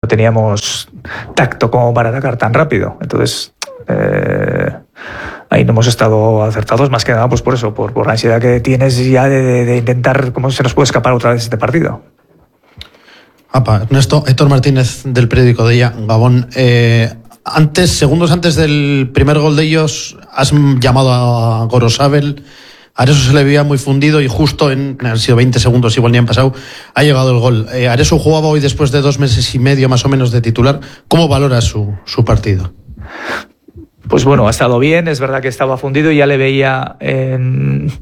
teníamos tacto como para atacar tan rápido. Entonces, ahí no hemos estado acertados, más que nada pues por eso, por la ansiedad que tienes ya de intentar cómo se nos puede escapar otra vez este partido. Ernesto, Héctor Martínez del periódico de ella, Gabón. Segundos antes del primer gol de ellos, has llamado a Gorosabel. Areso se le veía muy fundido y justo han sido 20 segundos, igual ni han pasado, ha llegado el gol. Areso jugaba hoy después de 2 meses y medio más o menos de titular. ¿Cómo valora su partido? Pues bueno, ha estado bien, es verdad que estaba fundido y ya le veía en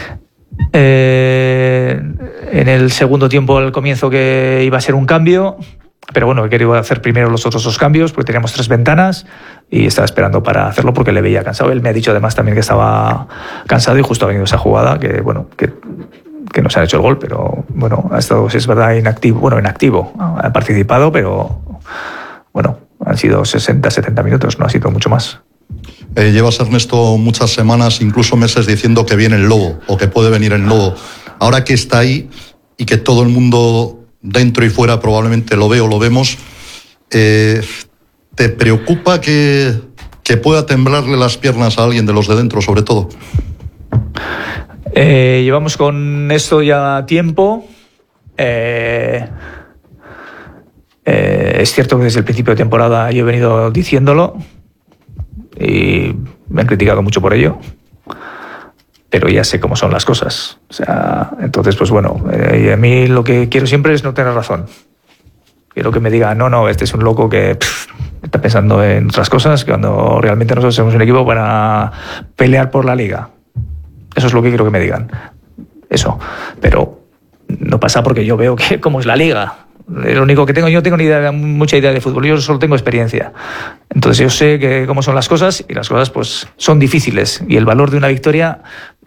el segundo tiempo al comienzo que iba a ser un cambio, pero bueno, he querido hacer primero los otros 2 cambios porque teníamos 3 ventanas y estaba esperando para hacerlo porque le veía cansado. Él me ha dicho además también que estaba cansado y justo ha venido esa jugada que bueno, que nos han hecho el gol, pero bueno, ha estado, es verdad, inactivo, ha participado, pero bueno, han sido 60-70 minutos, no ha sido mucho más. Llevas, Ernesto, muchas semanas, incluso meses, diciendo que viene el lobo o que puede venir el lobo. Ahora que está ahí y que todo el mundo dentro y fuera probablemente lo ve o lo vemos, ¿te preocupa que pueda temblarle las piernas a alguien de los de dentro, sobre todo? Llevamos con esto ya tiempo. Es cierto que desde el principio de temporada yo he venido diciéndolo y me han criticado mucho por ello, pero ya sé cómo son las cosas. O sea, entonces, pues bueno, a mí lo que quiero siempre es no tener razón. Quiero que me digan, no, este es un loco que está pensando en otras cosas, cuando realmente nosotros somos un equipo para pelear por la liga. Eso es lo que quiero que me digan. Eso. Pero no pasa porque yo veo que cómo es la liga. Lo único que tengo, yo no tengo mucha idea de fútbol, yo solo tengo experiencia. Entonces yo sé cómo son las cosas y las cosas pues son difíciles y el valor de una victoria,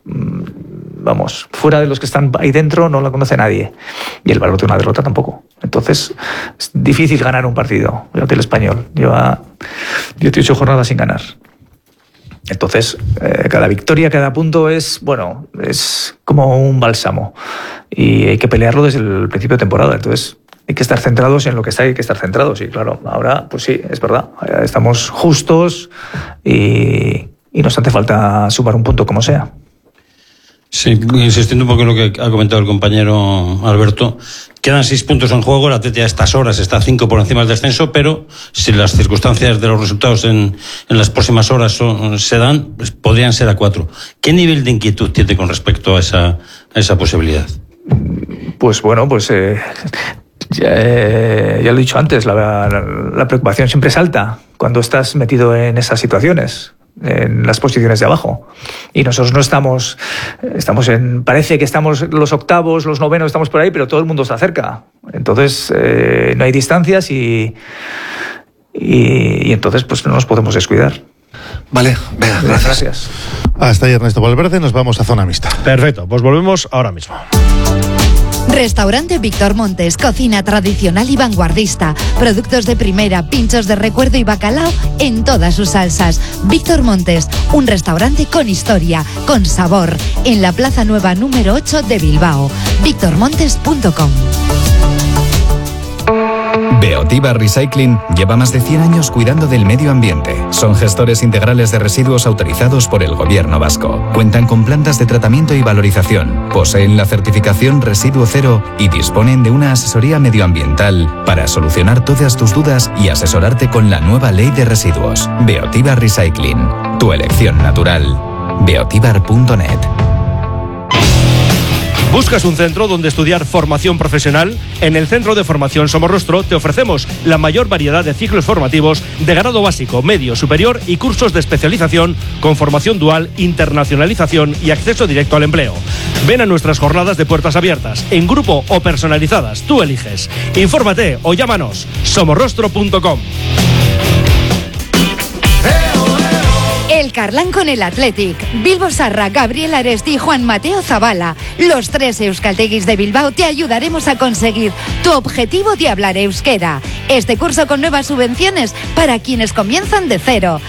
vamos, fuera de los que están ahí dentro no lo conoce nadie y el valor de una derrota tampoco. Entonces es difícil ganar un partido. Fíjate, el Español lleva 18 jornadas sin ganar. Entonces, cada victoria, cada punto es como un bálsamo y hay que pelearlo desde el principio de temporada. Entonces hay que estar centrados en lo que hay que estar centrados. Y claro, ahora, pues sí, es verdad, estamos justos y nos hace falta sumar un punto como sea. Sí, insistiendo un poco en lo que ha comentado el compañero Alberto, quedan 6 puntos en juego, el Atleti a estas horas está 5 por encima del descenso, pero si las circunstancias de los resultados en las próximas horas se dan, pues podrían ser a 4. ¿Qué nivel de inquietud tiene con respecto a esa posibilidad? Pues bueno, ya lo he dicho antes, la preocupación siempre es alta cuando estás metido en esas situaciones, en las posiciones de abajo, y nosotros no estamos parece que estamos los octavos, los novenos, estamos por ahí, pero todo el mundo está cerca, entonces no hay distancias y entonces pues no nos podemos descuidar. Vale, venga, gracias. Hasta ahí, Ernesto Valverde, nos vamos a zona mixta. Perfecto, pues volvemos ahora mismo. Restaurante Víctor Montes, cocina tradicional y vanguardista, productos de primera, pinchos de recuerdo y bacalao en todas sus salsas. Víctor Montes, un restaurante con historia, con sabor, en la Plaza Nueva número 8 de Bilbao. victormontes.com. Beotiba Recycling lleva más de 100 años cuidando del medio ambiente. Son gestores integrales de residuos autorizados por el Gobierno vasco. Cuentan con plantas de tratamiento y valorización, poseen la certificación Residuo Cero y disponen de una asesoría medioambiental para solucionar todas tus dudas y asesorarte con la nueva ley de residuos. Beotiba Recycling, tu elección natural. beotibar.net. ¿Buscas un centro donde estudiar formación profesional? En el Centro de Formación Somorrostro te ofrecemos la mayor variedad de ciclos formativos de grado básico, medio, superior y cursos de especialización con formación dual, internacionalización y acceso directo al empleo. Ven a nuestras jornadas de puertas abiertas, en grupo o personalizadas, tú eliges. Infórmate o llámanos, somorrostro.com. El Carlán con el Athletic. Bilbo Sarra, Gabriel Aresti y Juan Mateo Zabala. Los 3 euskalteguis de Bilbao te ayudaremos a conseguir tu objetivo de hablar euskera. Este curso con nuevas subvenciones para quienes comienzan de cero.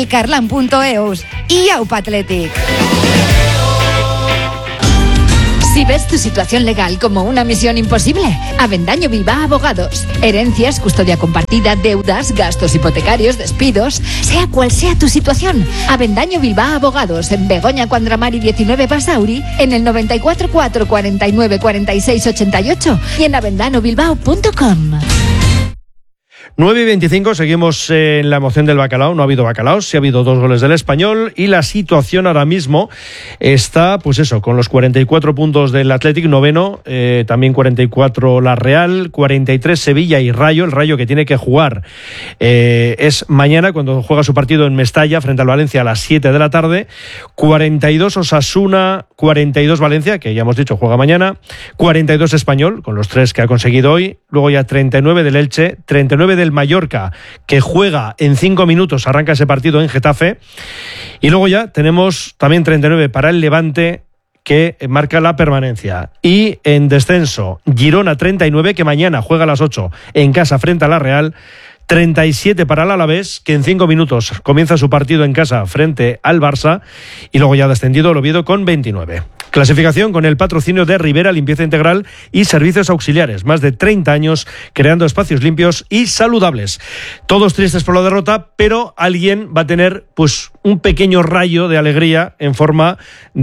Elcarlan.eus y Aupa Athletic. Si ves tu situación legal como una misión imposible, Avendaño Bilbao Abogados. Herencias, custodia compartida, deudas, gastos hipotecarios, despidos, sea cual sea tu situación. Avendaño Bilbao Abogados en Begoña Cuandramari 19 Basauri, en el 94 4 49 46 88 y en avendanobilbao.com. 9:25, seguimos en la emoción del bacalao. No ha habido bacalao, sí ha habido 2 goles del Español y la situación ahora mismo está, pues eso, con los 44 puntos del Athletic, noveno, también 44 la Real, 43 Sevilla y Rayo. El Rayo que tiene que jugar es mañana cuando juega su partido en Mestalla frente al Valencia a las 7 de la tarde, 42 Osasuna, 42 Valencia, que ya hemos dicho juega mañana, 42 Español, con los 3 que ha conseguido hoy, luego ya 39 del Elche, 39 del Mallorca, que juega en 5 minutos, arranca ese partido en Getafe, y luego ya tenemos también 39 para el Levante, que marca la permanencia. Y en descenso, Girona 39, que mañana juega a las 8 en casa frente a la Real, 37 para el Alavés, que en 5 minutos comienza su partido en casa frente al Barça, y luego ya descendido el Oviedo con 29. Clasificación con el patrocinio de Rivera Limpieza Integral y Servicios Auxiliares. Más de 30 años creando espacios limpios y saludables. Todos tristes por la derrota, pero alguien va a tener pues un pequeño rayo de alegría en forma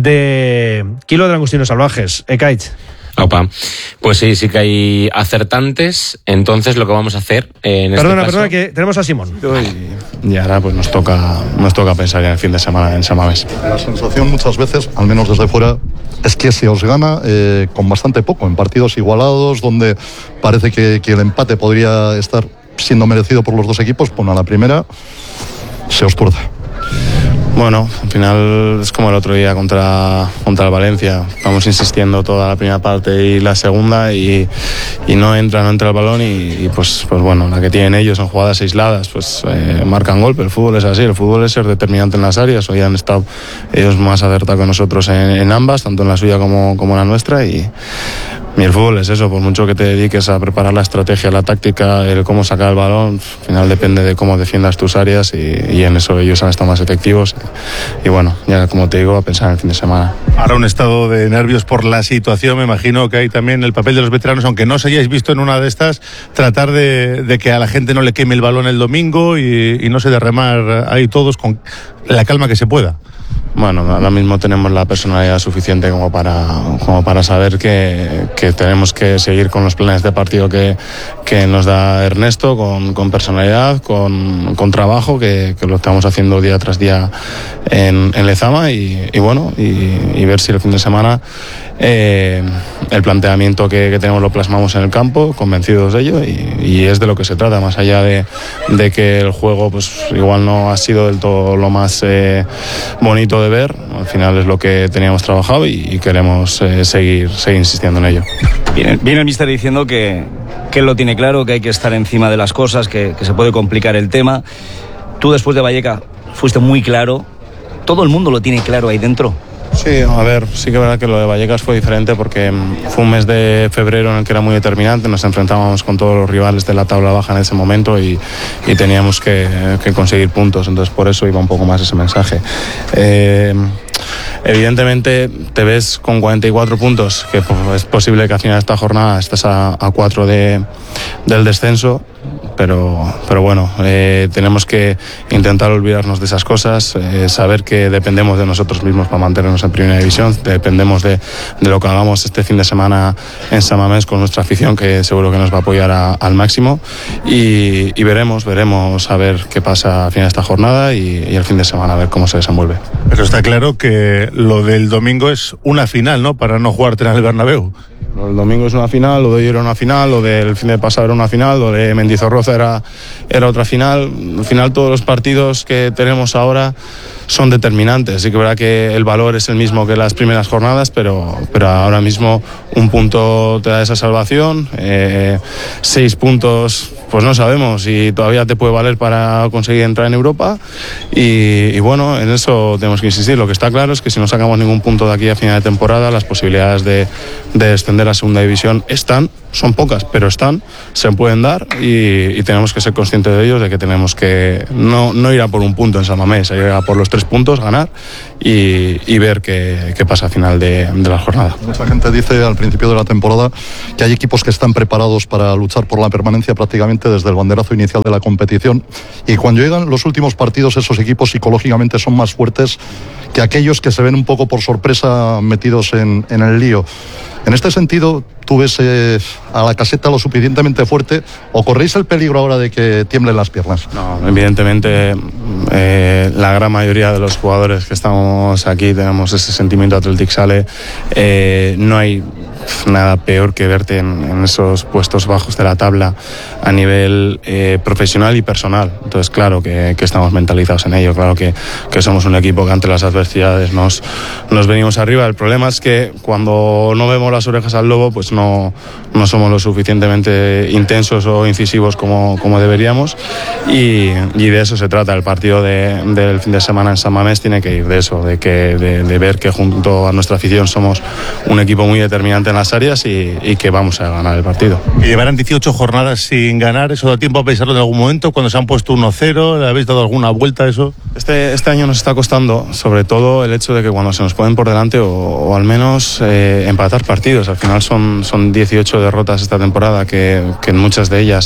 de kilo de langostinos salvajes. Ekaich. Opa, pues sí que hay acertantes. Entonces lo que vamos a hacer en Perdona, que tenemos a Simón. Y ahora pues nos toca pensar en el fin de semana en San Mamés. La sensación muchas veces, al menos desde fuera, es que se os gana con bastante poco, en partidos igualados, donde parece que el empate podría estar siendo merecido por los dos equipos, pues a la primera se os tuerce. Bueno, al final es como el otro día contra el Valencia. Vamos insistiendo toda la primera parte y la segunda y no entra el balón y pues bueno, la que tienen ellos son jugadas aisladas, pues marcan golpe. El fútbol es así, el fútbol es ser determinante en las áreas. Hoy han estado ellos más acertados que nosotros en ambas, tanto en la suya como en la nuestra y el fútbol es eso, por mucho que te dediques a preparar la estrategia, la táctica, el cómo sacar el balón, al final depende de cómo defiendas tus áreas y en eso ellos han estado más efectivos y bueno, ya como te digo, a pensar en el fin de semana. Ahora un estado de nervios por la situación, me imagino que hay también el papel de los veteranos, aunque no os hayáis visto en una de estas, tratar de que a la gente no le queme el balón el domingo y no se de remar ahí todos con la calma que se pueda. Bueno, ahora mismo tenemos la personalidad suficiente como para saber que tenemos que seguir con los planes de partido que nos da Ernesto, con personalidad, con trabajo, que lo estamos haciendo día tras día en Lezama y bueno, y ver si el fin de semana el planteamiento que tenemos lo plasmamos en el campo, convencidos de ello y es de lo que se trata, más allá de que el juego pues igual no ha sido del todo lo más bonito de ver, al final es lo que teníamos trabajado y queremos seguir insistiendo en ello. Viene el míster diciendo que él lo tiene claro, que hay que estar encima de las cosas, que se puede complicar el tema. Tú después de Valleca fuiste muy claro, todo el mundo lo tiene claro ahí dentro. Sí, a ver, sí que es verdad que lo de Vallecas fue diferente porque fue un mes de febrero en el que era muy determinante, nos enfrentábamos con todos los rivales de la tabla baja en ese momento y teníamos que conseguir puntos, entonces por eso iba un poco más ese mensaje. Evidentemente te ves con 44 puntos, que es posible que al final de esta jornada estés a 4 del descenso, pero bueno, tenemos que intentar olvidarnos de esas cosas, saber que dependemos de nosotros mismos para mantenernos en primera división, dependemos de lo que hagamos este fin de semana en San Mamés con nuestra afición, que seguro que nos va a apoyar al máximo y veremos a ver qué pasa al final de esta jornada y el fin de semana a ver cómo se desenvuelve. Pero está claro que lo del domingo es una final, ¿no? Para no jugarte en el Bernabéu. El domingo es una final, lo de hoy era una final, lo del fin de pasado era una final, lo de Mendizorroza era otra final. Al final todos los partidos que tenemos ahora son determinantes. Sí que es verdad que el valor es el mismo que las primeras jornadas, pero ahora mismo un punto te da esa salvación, 6 puntos pues no sabemos si todavía te puede valer para conseguir entrar en Europa y bueno, en eso tenemos que insistir. Lo que está claro es que si no sacamos ningún punto de aquí a final de temporada, las posibilidades de descender a segunda división están son pocas, pero están, se pueden dar y tenemos que ser conscientes de ellos, de que tenemos que no ir a por un punto en San Mamés, ir a por los 3 puntos, ganar y ver qué pasa al final de la jornada. Mucha gente dice al principio de la temporada que hay equipos que están preparados para luchar por la permanencia prácticamente desde el banderazo inicial de la competición, y cuando llegan los últimos partidos esos equipos psicológicamente son más fuertes que aquellos que se ven un poco por sorpresa metidos en el lío. En este sentido, ¿tú ves a la Caseta lo suficientemente fuerte o corréis el peligro ahora de que tiemblen las piernas? No, evidentemente la gran mayoría de los jugadores que estamos aquí tenemos ese sentimiento Athletic sale. No hay nada peor que verte en esos puestos bajos de la tabla a nivel profesional y personal. Entonces, claro que estamos mentalizados en ello, claro que somos un equipo que ante las adversidades nos venimos arriba. El problema es que cuando no vemos las orejas al lobo, pues no somos lo suficientemente intensos o incisivos como deberíamos, y de eso se trata. El partido del fin de semana en San Mamés tiene que ir de eso, de ver que junto a nuestra afición somos un equipo muy determinante en las áreas y que vamos a ganar el partido. Y llevarán 18 jornadas sin ganar, ¿eso da tiempo a pensarlo en algún momento? Cuando se han puesto 1-0, ¿le habéis dado alguna vuelta a eso? Este año nos está costando, sobre todo el hecho de que cuando se nos ponen por delante o al menos empatar partidos. Al final son 18 derrotas esta temporada, que en muchas de ellas,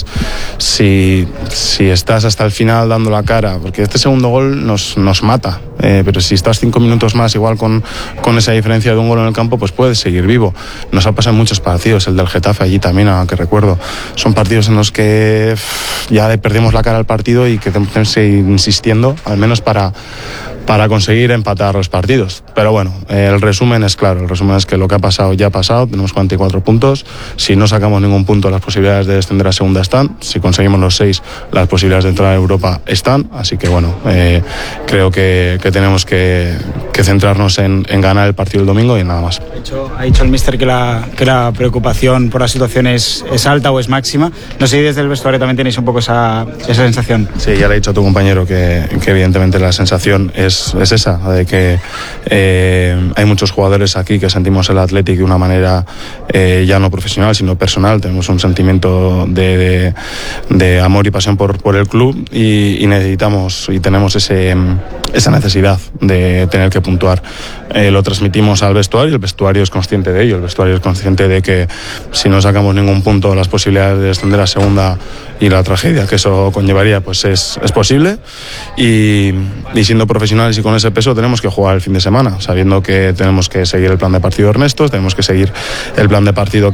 si estás hasta el final dando la cara, porque este segundo gol nos mata, pero si estás 5 minutos más igual con esa diferencia de un gol en el campo, pues puedes seguir vivo. Nos ha pasado en muchos partidos, el del Getafe allí también, a que recuerdo. Son partidos en los que ya le perdimos la cara al partido y que tenemos que seguir insistiendo, al menos para conseguir empatar los partidos. Pero bueno, el resumen es claro, el resumen es que lo que ha pasado ya ha pasado, tenemos 44 puntos, si no sacamos ningún punto las posibilidades de descender a segunda están, si conseguimos los 6 las posibilidades de entrar a Europa están, así que bueno, creo que tenemos que centrarnos en ganar el partido el domingo y nada más. Ha dicho el míster que la preocupación por la situación es alta o es máxima, no sé si desde el vestuario también tenéis un poco esa sensación. Sí, ya le he dicho a tu compañero que evidentemente la sensación es esa, de que hay muchos jugadores aquí que sentimos el Athletic de una manera ya no profesional sino personal, tenemos un sentimiento de amor y pasión por el club y necesitamos y tenemos esa necesidad de tener que puntuar. Lo transmitimos al vestuario, el vestuario es consciente de ello, el vestuario es consciente de que si no sacamos ningún punto las posibilidades de descender a segunda y la tragedia que eso conllevaría pues es posible y siendo profesionales y con ese peso tenemos que jugar el fin de semana, sabiendo que tenemos que seguir el plan de partido de Ernesto, tenemos que seguir el plan de partido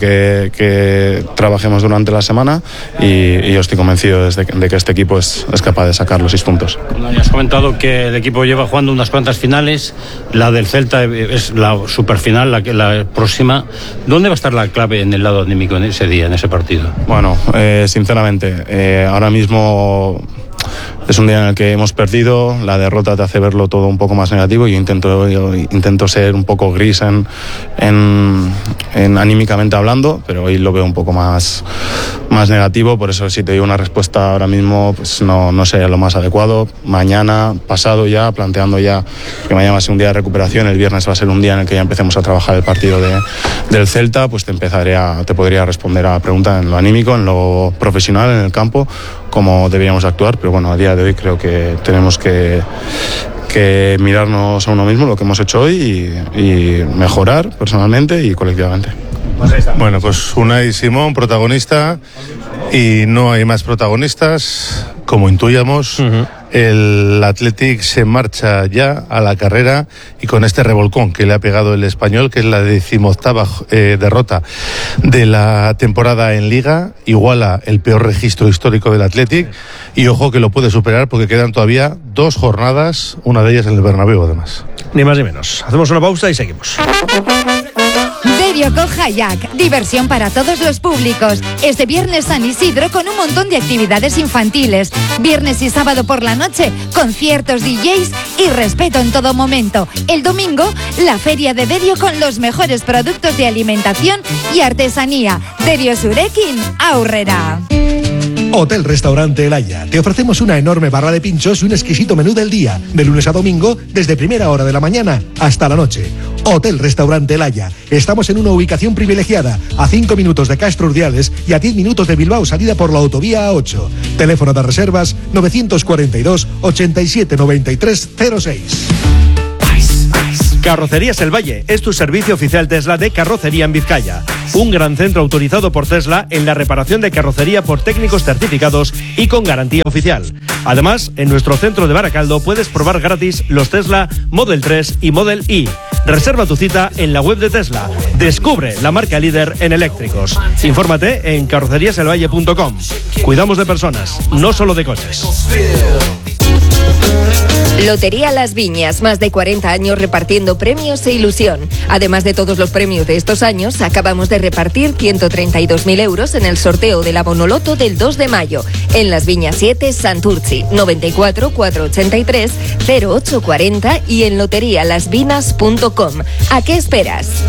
que trabajemos durante la semana y yo estoy convencido de que este equipo es capaz de sacar los 6 puntos. Has comentado que el equipo lleva jugando unas cuantas finales, la del Celta es la superfinal, la próxima. ¿Dónde va a estar la clave en el lado anímico en ese día, en ese partido? Bueno, sinceramente, ahora mismo es un día en el que hemos perdido, la derrota te hace verlo todo un poco más negativo y yo intento ser un poco gris en anímicamente hablando, pero hoy lo veo un poco más negativo, por eso si te doy una respuesta ahora mismo pues no sería lo más adecuado. Mañana, pasado ya, planteando ya que mañana va a ser un día de recuperación, el viernes va a ser un día en el que ya empecemos a trabajar el partido del Celta, pues te podría responder a la pregunta en lo anímico, en lo profesional, en el campo, cómo deberíamos actuar, pero bueno, a día de hoy creo que tenemos que mirarnos a uno mismo lo que hemos hecho hoy y mejorar personalmente y colectivamente. Bueno, pues Unai Simón, protagonista, y no hay más protagonistas, como intuíamos. El Athletic se marcha ya a la carrera y con este revolcón que le ha pegado el Español, que es la 18ª derrota de la temporada en Liga, iguala el peor registro histórico del Athletic y ojo que lo puede superar porque quedan todavía 2 jornadas, una de ellas en el Bernabéu además. Ni más ni menos. Hacemos una pausa y seguimos. Derio Kayak, diversión para todos los públicos. Este viernes San Isidro con un montón de actividades infantiles. Viernes y sábado por la noche, conciertos, DJs y respeto en todo momento. El domingo, la feria de Derio con los mejores productos de alimentación y artesanía. Derio Zurekin, Aurrera. Hotel Restaurante El Haya. Te ofrecemos una enorme barra de pinchos y un exquisito menú del día, de lunes a domingo, desde primera hora de la mañana hasta la noche. Hotel Restaurante El Haya. Estamos en una ubicación privilegiada, a 5 minutos de Castro Urdiales y a 10 minutos de Bilbao, salida por la autovía A8. Teléfono de reservas 942 87 93 06. Carrocerías El Valle es tu servicio oficial Tesla de carrocería en Vizcaya. Un gran centro autorizado por Tesla en la reparación de carrocería por técnicos certificados y con garantía oficial. Además, en nuestro centro de Baracaldo puedes probar gratis los Tesla Model 3 y Model Y. Reserva tu cita en la web de Tesla. Descubre la marca líder en eléctricos. Infórmate en carroceriaselvalle.com. Cuidamos de personas, no solo de coches. Lotería Las Viñas, más de 40 años repartiendo premios e ilusión. Además de todos los premios de estos años, acabamos de repartir 132.000 euros en el sorteo de la Bonoloto del 2 de mayo. En Las Viñas 7, Santurci, 94 483 0840 y en loterialasvinas.com. ¿A qué esperas?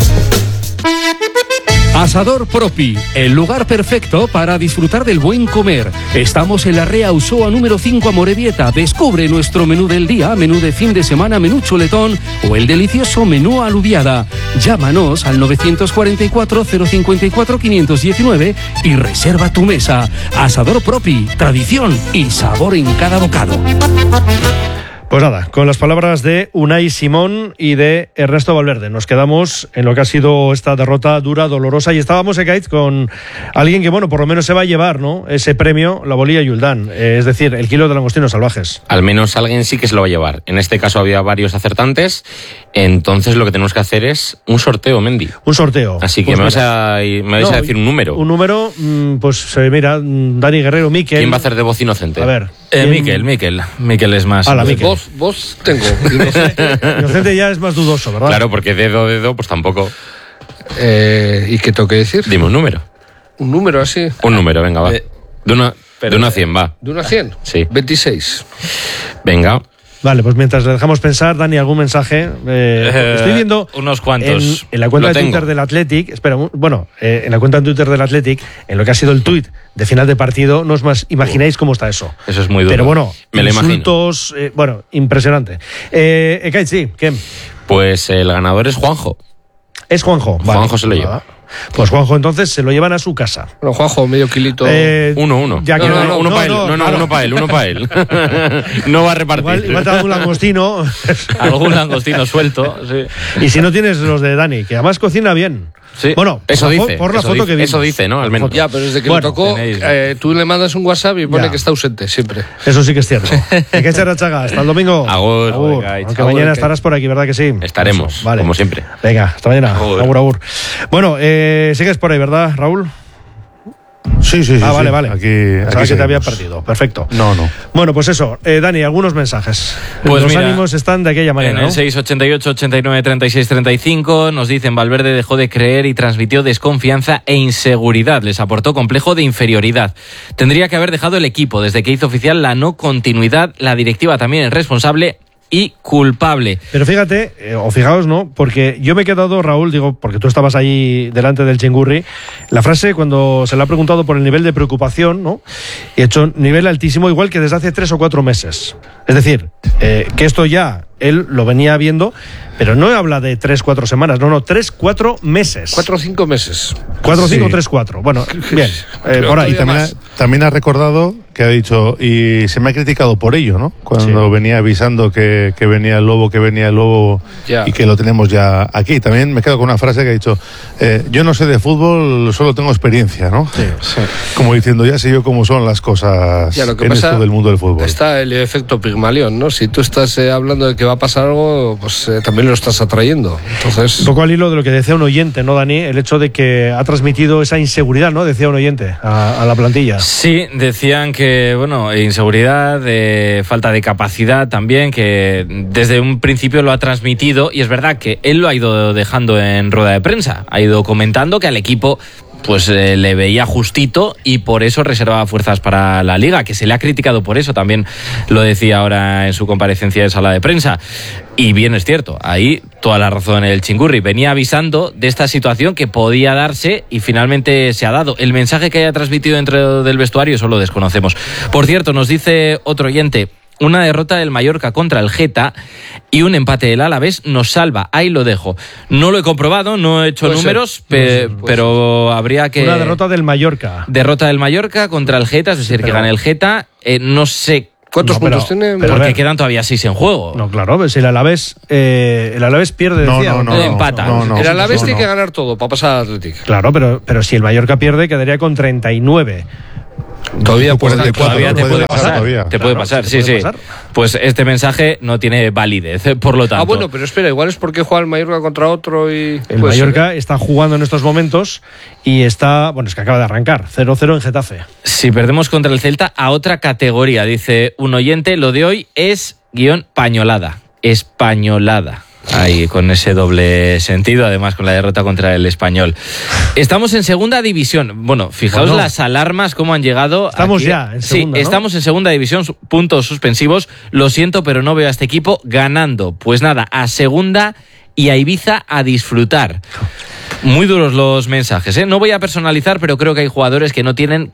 Asador Propi, el lugar perfecto para disfrutar del buen comer. Estamos en la Rea Usoa número 5 Amorebieta. Descubre nuestro menú del día, menú de fin de semana, menú chuletón o el delicioso menú alubiada. Llámanos al 944 054 519 y reserva tu mesa. Asador Propi, tradición y sabor en cada bocado. Pues nada, con las palabras de Unai Simón y de Ernesto Valverde nos quedamos en lo que ha sido esta derrota dura, dolorosa, y estábamos, Ekaitz, con alguien que, bueno, por lo menos se va a llevar, ¿no?, ese premio, la bolilla Yuldán, es decir, el kilo de langostinos salvajes. Al menos alguien sí que se lo va a llevar. En este caso había varios acertantes, entonces lo que tenemos que hacer es un sorteo, Mendy. Un sorteo. Así que pues me vais a decir un número. Un número, pues mira, Dani Guerrero, Miquel. ¿Quién va a hacer de voz inocente? A ver. Miquel es más. Ala, Miquel. Vos tengo. Inocente ya es más dudoso, ¿verdad? Claro, porque dedo, pues tampoco. ¿Y qué tengo que decir? Dime un número. ¿Un número así? Un número, venga, va. De 1 a 100, va. ¿De 1 a 100? Sí. 26. Venga. Vale, pues mientras le dejamos pensar, Dani, algún mensaje. Estoy viendo unos cuantos. En la cuenta de Twitter del Athletic, en la cuenta de Twitter del Athletic, en lo que ha sido el tuit de final de partido, no os más imagináis cómo está eso. Eso es muy duro. Pero bueno, me lo insultos, impresionante. Ekaitz, sí, ¿qué? Pues el ganador es Juanjo. Es Juanjo. Vale. Juanjo se lo lleva. Pues Juanjo entonces se lo llevan a su casa. Bueno, Juanjo, medio kilito. 1. Ya que uno para él. No va a repartir. Igual te da un langostino. Algún langostino suelto, sí. Y si no tienes los de Dani, que además cocina bien. Sí. Bueno, eso dice. Por la foto que vimos. Eso dice, ¿no? Al menos. Ya, pero desde que me tocó, tú le mandas un WhatsApp y pone que está ausente, siempre. Eso sí que es cierto. Hay que echar a Chaga. Hasta el domingo. Agur. Aunque mañana estarás por aquí, ¿verdad que sí? Estaremos, vale. Como siempre. Venga, hasta mañana. Agur. Bueno, sigues por ahí, ¿verdad, Raúl? Sí. Vale. Aquí que te había perdido. Perfecto. No. Bueno, pues eso. Dani, algunos mensajes. Pues los mira, ánimos están de aquella manera, en el 688 89 36 35 nos dicen: Valverde dejó de creer y transmitió desconfianza e inseguridad. Les aportó complejo de inferioridad. Tendría que haber dejado el equipo desde que hizo oficial la no continuidad. La directiva también es responsable y culpable. Pero fíjate, o fijaos, ¿no? Porque yo me he quedado, Raúl, digo, porque tú estabas ahí delante del Chingurri, la frase cuando se le ha preguntado por el nivel de preocupación, ¿no? Y ha hecho nivel altísimo, igual que desde hace 3 o 4 meses. Es decir, que esto ya él lo venía viendo, pero no habla de 3-4 semanas, no, 3-4 meses. 4 o 5 meses. 4 o 5, 3-4. Bueno, bien, por ahí. Y también ha recordado que ha dicho, y se me ha criticado por ello, ¿no? Cuando venía avisando que venía el lobo ya. Y que lo tenemos ya aquí. También me quedo con una frase que ha dicho, yo no sé de fútbol, solo tengo experiencia, ¿no? Sí. Como diciendo, ya sé yo cómo son las cosas ya, lo que en pasa, esto del mundo del fútbol. Está el efecto Pigmalión, ¿no? Si tú estás hablando de que va a pasar algo, pues también lo estás atrayendo. Entonces... Un poco al hilo de lo que decía un oyente, ¿no, Dani? El hecho de que ha transmitido esa inseguridad, ¿no? Decía un oyente a la plantilla. Sí, decían que, bueno, inseguridad, falta de capacidad también, que desde un principio lo ha transmitido, y es verdad que él lo ha ido dejando en rueda de prensa, ha ido comentando que al equipo pues le veía justito y por eso reservaba fuerzas para la Liga, que se le ha criticado por eso, también lo decía ahora en su comparecencia en sala de prensa. Y bien es cierto, ahí toda la razón el Chingurri. Venía avisando de esta situación que podía darse y finalmente se ha dado. El mensaje que haya transmitido dentro del vestuario, eso lo desconocemos. Por cierto, nos dice otro oyente, una derrota del Mallorca contra el Geta y un empate del Alavés nos salva. Ahí lo dejo. No lo he comprobado, no he hecho números, pero habría que... Una derrota del Mallorca. Derrota del Mallorca contra el Geta, es decir, que gane el Geta. No sé... ¿Cuántos puntos tiene? Porque quedan todavía 6 en juego. No, claro, pues el Alavés pierde, decía. Empata. El Alavés tiene que ganar todo para pasar al Athletic. Claro, pero si el Mallorca pierde, quedaría con 39. Todavía te puede pasar. Te puede pasar, sí. Pues este mensaje no tiene validez, por lo tanto. Bueno, pero espera, igual es porque juega el Mallorca contra otro y... El Mallorca está jugando en estos momentos y está... Bueno, es que acaba de arrancar, 0-0 en Getafe. Si perdemos contra el Celta, a otra categoría, dice un oyente, lo de hoy es _pañolada. Españolada. Ahí, con ese doble sentido, además con la derrota contra el Español. Estamos en segunda división. Bueno, fijaos las alarmas, cómo han llegado. Estamos aquí. ya en segunda, Sí, estamos en segunda división, puntos suspensivos. Lo siento, pero no veo a este equipo ganando. Pues nada, a segunda y a Ibiza a disfrutar. Muy duros los mensajes, ¿eh? No voy a personalizar, pero creo que hay jugadores que no tienen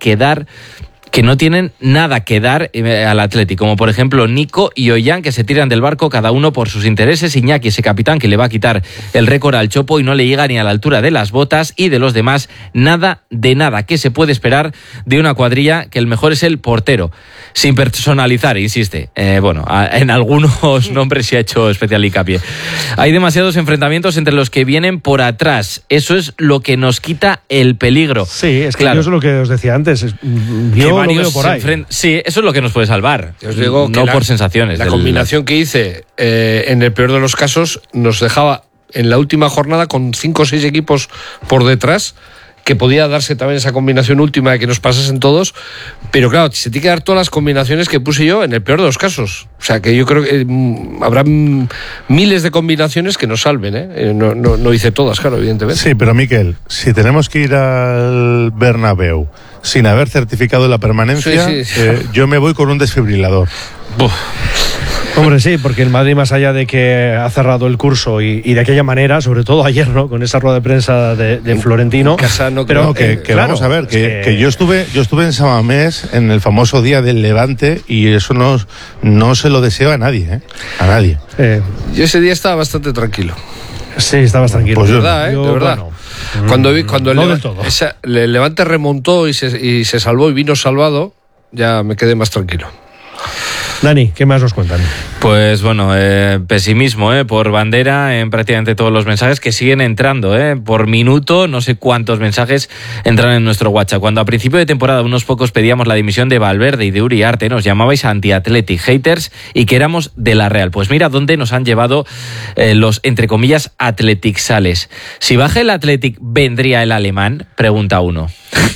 nada que dar al Athletic, como por ejemplo Nico y Ollán, que se tiran del barco cada uno por sus intereses. Iñaki, ese capitán que le va a quitar el récord al Chopo y no le llega ni a la altura de las botas, y de los demás nada de nada. ¿Qué se puede esperar de una cuadrilla que el mejor es el portero? Sin personalizar, insiste. En algunos nombres se ha hecho especial hincapié. Hay demasiados enfrentamientos entre los que vienen por atrás. Eso es lo que nos quita el peligro. Sí, es que yo es lo que os decía antes. Yo lo veo por ahí. Sí, eso es lo que nos puede salvar. Os digo no por sensaciones. La combinación que hice, en el peor de los casos, nos dejaba en la última jornada con 5 o 6 equipos por detrás, que podía darse también esa combinación última de que nos pasasen todos, pero claro, se tiene que dar todas las combinaciones que puse yo en el peor de los casos. O sea, que yo creo que habrá miles de combinaciones que nos salven, ¿eh? No hice todas, claro, evidentemente. Sí, pero Miquel, si tenemos que ir al Bernabéu sin haber certificado la permanencia, yo me voy con un desfibrilador. Hombre, sí, porque el Madrid, más allá de que ha cerrado el curso y de aquella manera, sobre todo ayer, ¿no? Con esa rueda de prensa de Florentino. Pero vamos a ver, que yo estuve en Samamés en el famoso día del Levante y eso no se lo deseo a nadie, ¿eh? A nadie. Yo ese día estaba bastante tranquilo. Sí, estabas tranquilo. Pues de verdad, de verdad. Cuando el Levante remontó y se salvó y vino salvado, ya me quedé más tranquilo. Dani, ¿qué más nos cuentan? Pues bueno, pesimismo por bandera en prácticamente todos los mensajes que siguen entrando. Por minuto, no sé cuántos mensajes entran en nuestro WhatsApp. Cuando a principio de temporada unos pocos pedíamos la dimisión de Valverde y de Uriarte, nos llamabais anti-Athletic haters y que éramos de la Real. Pues mira dónde nos han llevado los, entre comillas, Athletic-sales. Si baja el Athletic, ¿vendría el alemán? Pregunta uno.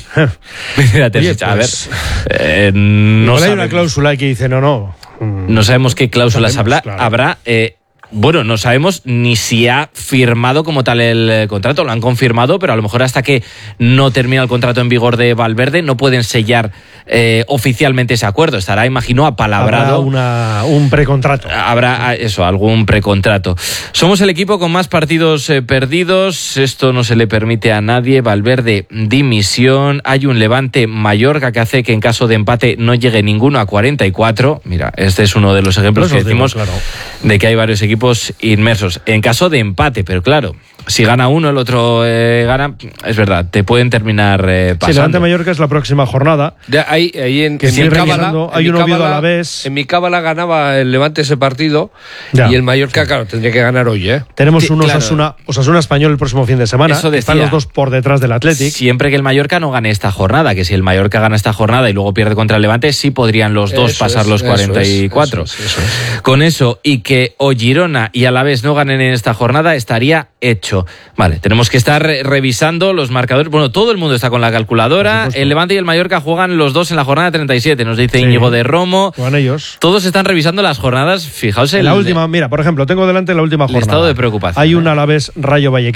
A ver, no hay una cláusula que dice no sabemos qué cláusulas habrá. Bueno, no sabemos ni si ha firmado como tal el contrato. Lo han confirmado, pero a lo mejor hasta que no termina el contrato en vigor de Valverde no pueden sellar oficialmente ese acuerdo. Estará, imagino, apalabrado. Habrá un precontrato. Habrá algún precontrato. Somos el equipo con más partidos perdidos. Esto no se le permite a nadie. Valverde, dimisión. Hay un Levante Mallorca que hace que en caso de empate no llegue ninguno a 44. Mira, este es uno de los ejemplos que decimos de que hay varios equipos inmersos en caso de empate, pero claro, si gana uno, el otro gana, es verdad, te pueden terminar pasando. Sí, Levante Mallorca es la próxima jornada. Ahí en mi cábala, hay un Oviedo a la vez. En mi cábala ganaba el Levante ese partido y el Mallorca, claro, tendría que ganar hoy, ¿eh? Tenemos un Osasuna Español el próximo fin de semana. Eso decía, están los dos por detrás del Athletic. Siempre que el Mallorca no gane esta jornada, que si el Mallorca gana esta jornada y luego pierde contra el Levante, sí podrían los dos pasar los 44. Eso es. Con eso y que o Girona y Alavés no ganen en esta jornada, estaría hecho. Vale, tenemos que estar revisando los marcadores. Bueno, todo el mundo está con la calculadora. El Levante y el Mallorca juegan los dos en la jornada 37, nos dice Íñigo de Romo. Juegan ellos. Todos están revisando las jornadas. Fijaos en la última. Mira, por ejemplo, tengo delante la última jornada. Estado de preocupación. Hay un Alavés Rayo Vallecano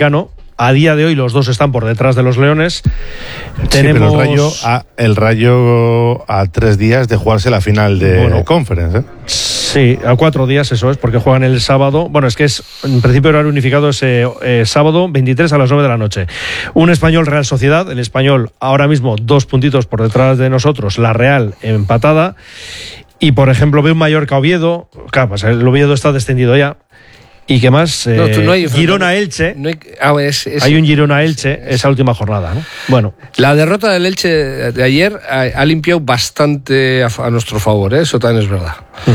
A día de hoy los dos están por detrás de los Leones. Tenemos... pero el Rayo a 3 días de jugarse la final de Conference, ¿eh? Sí, a 4 días, eso es, porque juegan el sábado. Bueno, es que es, en principio, horario unificado ese sábado 23 a las 9 de la noche. Un Español Real Sociedad, el Español ahora mismo 2 puntitos por detrás de nosotros, la Real empatada. Y, por ejemplo, ve un Mallorca Oviedo. Claro, pues el Oviedo está descendido ya. ¿Y qué más? Girona-Elche. Hay un Girona-Elche esa última jornada, ¿no? Bueno. La derrota del Elche de ayer ha limpiado bastante a nuestro favor, ¿eh? Eso también es verdad.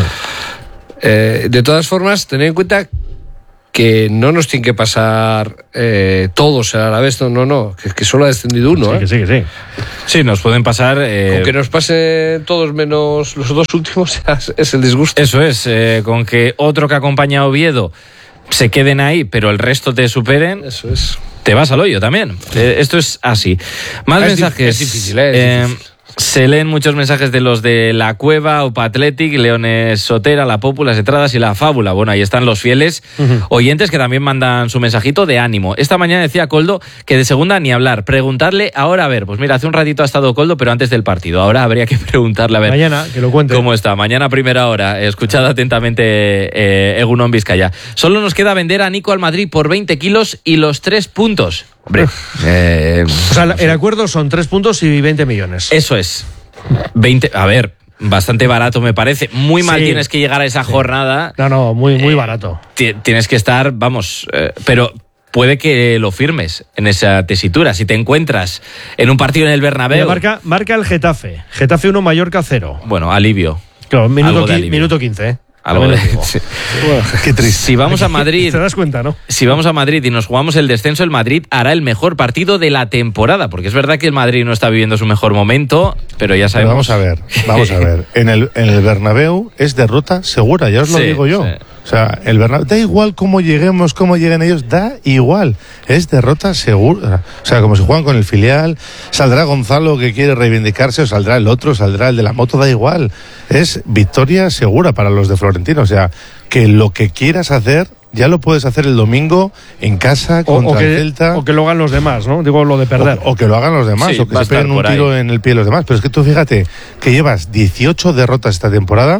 De todas formas, tened en cuenta que no nos tiene que pasar todos a la vez, no, que solo ha descendido uno. Sí, que sí. Sí, nos pueden pasar... Con que nos pasen todos menos los 2 últimos es el disgusto. Eso es, con que otro que acompaña a Oviedo se queden ahí, pero el resto te superen... Eso es. Te vas al hoyo también. Esto es así. Más mensajes. Es difícil, es difícil. Se leen muchos mensajes de los de La Cueva, Opa Athletic, Leones Sotera, La Popu, Las Entradas y La Fábula. Bueno, ahí están los fieles oyentes que también mandan su mensajito de ánimo. Esta mañana decía Coldo que de segunda ni hablar. Preguntarle ahora, a ver, pues mira, hace un ratito ha estado Coldo, pero antes del partido. Ahora habría que preguntarle, a ver. Mañana, que lo cuente. ¿Cómo está? Mañana, primera hora. Escuchad atentamente Egunon Vizcaya. Solo nos queda vender a Nico al Madrid por 20 kilos y los 3 puntos. Hombre, o sea, el acuerdo son 3 puntos y 20 millones. Eso es. 20, a ver, bastante barato me parece. Muy mal tienes que llegar a esa jornada. No, muy barato. Tienes que estar, vamos, pero puede que lo firmes en esa tesitura. Si te encuentras en un partido en el Bernabéu... Marca el Getafe. Getafe 1, Mallorca 0. Bueno, alivio. Claro, minuto 15, ¿eh? Algo de... Sí. Qué triste. Si vamos a Madrid... ¿Te das cuenta, no? Si vamos a Madrid y nos jugamos el descenso, el Madrid hará el mejor partido de la temporada, porque es verdad que el Madrid no está viviendo su mejor momento, pero ya sabemos... Pero vamos a ver. En el Bernabéu es derrota segura, ya os lo digo yo. Sí. O sea, el Bernabéu, da igual cómo lleguemos, cómo lleguen ellos, da igual. Es derrota segura. O sea, como si juegan con el filial, saldrá Gonzalo que quiere reivindicarse, o saldrá el otro, saldrá el de la moto, da igual. Es victoria segura para los de Florentino. O sea, que lo que quieras hacer, ya lo puedes hacer el domingo en casa contra el Celta. O que lo hagan los demás, ¿no? Digo, lo de perder. O que lo hagan los demás, o que se peguen un tiro en el pie los demás. Pero es que tú fíjate que llevas 18 derrotas esta temporada,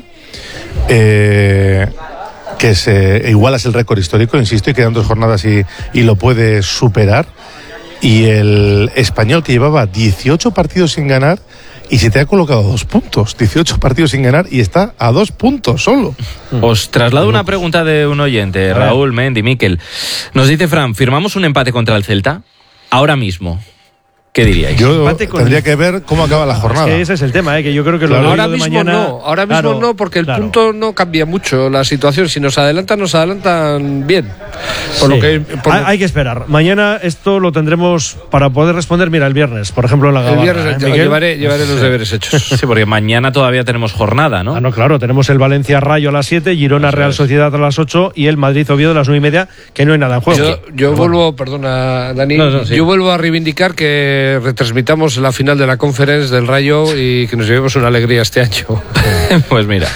que igualas el récord histórico, insisto, y quedan 2 jornadas y lo puedes superar. Y el Español, que llevaba 18 partidos sin ganar, y se te ha colocado 2 puntos. 18 partidos sin ganar y está a 2 puntos solo. Os traslado una pregunta de un oyente, Raúl, Mendy, Miquel. Nos dice Fran, ¿firmamos un empate contra el Celta? Ahora mismo. ¿Qué diríais? Yo tendría que ver cómo acaba la jornada. Es que ese es el tema, que yo creo que ahora mismo no, porque el punto no cambia mucho la situación. Si nos adelantan bien. Hay que esperar. Mañana esto lo tendremos para poder responder, mira, el viernes, por ejemplo, en la Gabarra. El viernes llevaré los deberes hechos. Sí, porque mañana todavía tenemos jornada, ¿no? No, claro, tenemos el Valencia-Rayo a las 7, Girona-Real Sociedad a las 8 y el Madrid-Oviedo a las 9:30, que no hay nada en juego. Yo vuelvo, perdona, Dani, yo vuelvo a reivindicar que retransmitamos la final de la Conference del Rayo y que nos llevemos una alegría este año. Pues mira,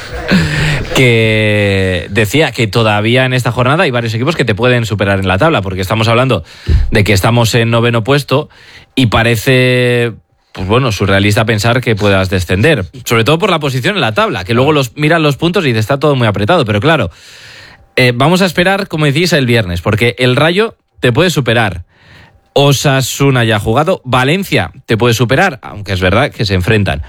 que decía que todavía en esta jornada hay varios equipos que te pueden superar en la tabla, porque estamos hablando de que estamos en 9º puesto y parece, pues bueno, surrealista pensar que puedas descender, sobre todo por la posición en la tabla, que luego miran los puntos y te está todo muy apretado, pero claro, vamos a esperar, como decís, el viernes, porque el Rayo te puede superar. Osasuna ya ha jugado, Valencia te puede superar, aunque es verdad que se enfrentan.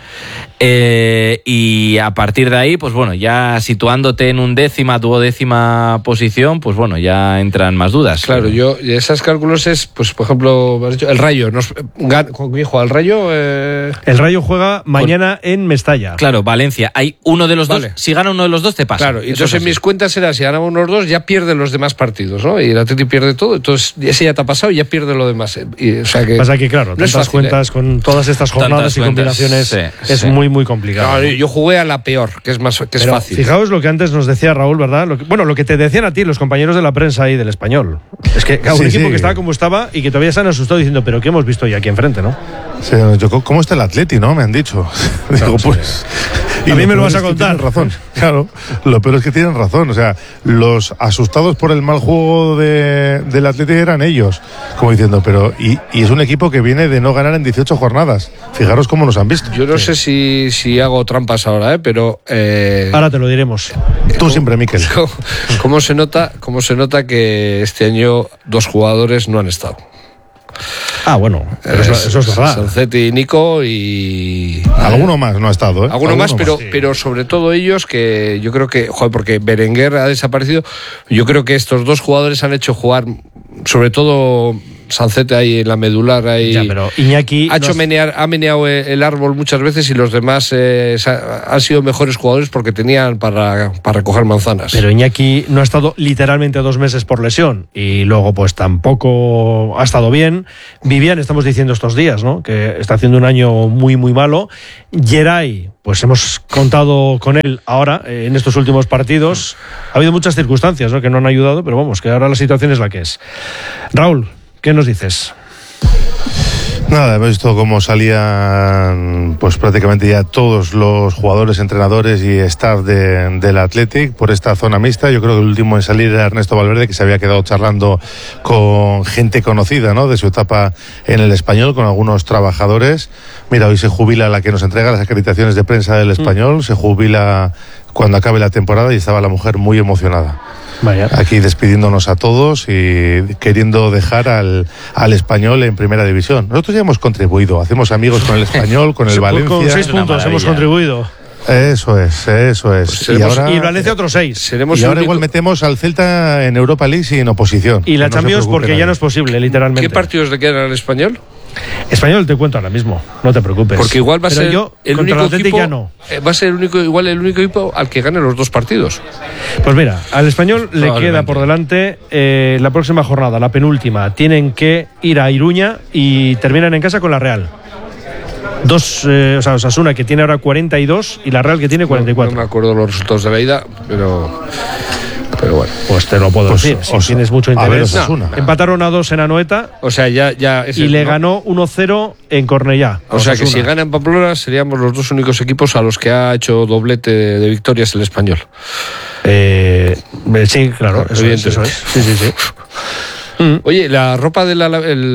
Y a partir de ahí, pues bueno, ya situándote en 11ª, 12ª posición, pues bueno, ya entran más dudas. Claro, yo esos cálculos es, pues por ejemplo, el Rayo, ¿con quién juega el Rayo? El Rayo juega mañana en Mestalla. Claro, Valencia, hay uno de los dos, si gana uno de los dos te pasa. Claro, entonces en mis cuentas era, si ganamos uno de los dos, ya pierden los demás partidos, ¿no? Y el Atleti pierde todo, entonces ese ya te ha pasado y ya pierde lo demás. O sea que pasa que, claro, no tantas cuentas con todas estas jornadas y combinaciones es muy complicado. No, yo jugué a la peor, que es fácil. Fijaos lo que antes nos decía Raúl, ¿verdad? Lo que te decían a ti los compañeros de la prensa y del Español. Es que un equipo que estaba como estaba y que todavía se han asustado diciendo, pero ¿qué hemos visto hoy aquí enfrente, no? Sí, ¿cómo está el Atleti, no? Me han dicho. Digo, pues... A mí me lo vas a contar. Tienen razón, claro. Lo peor es que tienen razón. O sea, los asustados por el mal juego del Atleti eran ellos. Como diciendo, pero... Y es un equipo que viene de no ganar en 18 jornadas. Fijaros cómo nos han visto. Yo no sé si hago trampas ahora, pero... Ahora te lo diremos. Tú siempre, Miquel. ¿Cómo se nota que este año 2 jugadores no han estado? Bueno, eso es verdad. Sancetti y Nico y... Alguno más no ha estado, ¿eh? Alguno más, pero sobre todo ellos, que yo creo que... porque Berenguer ha desaparecido. Yo creo que estos 2 jugadores han hecho jugar, sobre todo Sancetti ahí en la medular. Ahí, ya, pero Iñaki... Ha meneado el árbol muchas veces y los demás han sido mejores jugadores porque tenían para recoger manzanas. Pero Iñaki no ha estado literalmente 2 meses por lesión y luego pues tampoco ha estado bien. Vivian, estamos diciendo estos días, ¿no?, que está haciendo un año muy, muy malo. Geray, pues hemos contado con él ahora en estos últimos partidos. Ha habido muchas circunstancias, ¿no?, que no han ayudado, pero vamos, que ahora la situación es la que es. Raúl, ¿qué nos dices? Nada, hemos visto cómo salían pues prácticamente ya todos los jugadores, entrenadores y staff del Athletic por esta zona mixta. Yo creo que el último en salir era Ernesto Valverde, que se había quedado charlando con gente conocida, ¿no?, de su etapa en el Español, con algunos trabajadores. Mira, hoy se jubila la que nos entrega las acreditaciones de prensa del Español, se jubila cuando acabe la temporada y estaba la mujer muy emocionada. Vaya. Aquí despidiéndonos a todos y queriendo dejar al Español en primera división. Nosotros ya hemos contribuido, hacemos amigos con el Español, con el Valencia. Con 6 puntos hemos contribuido. Eso es. Pues y Valencia otros 6. Y ahora igual metemos al Celta en Europa League sin oposición. Y la Champions porque ya no es posible, literalmente. ¿Qué partidos le quedan al Español? Español te cuento ahora mismo, no te preocupes. Porque igual va a ser el único equipo, ya no. Va a ser el único equipo al que gane los 2 partidos. Pues mira, al Español le queda por delante la próxima jornada, la penúltima. Tienen que ir a Iruña y terminan en casa con la Real. Osasuna, que tiene ahora 42, y la Real, que tiene 44. No me acuerdo los resultados de la ida, pero bueno. Pues te lo puedo decir, si tienes mucho interés. Empataron a 2 en Anoeta. O sea, ya y le ganó 1-0 en Cornellá. O sea, que si gana en Pamplona seríamos los 2 únicos equipos a los que ha hecho doblete de victorias el Español. Sí, claro, eso es. Sí. Oye, la ropa la